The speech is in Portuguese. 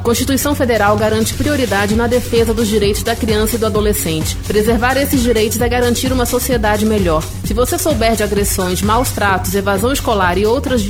Constituição Federal garante prioridade na defesa dos direitos da criança e do adolescente. Preservar esses direitos é garantir uma sociedade melhor. Se você souber de agressões, maus tratos, evasão escolar e outras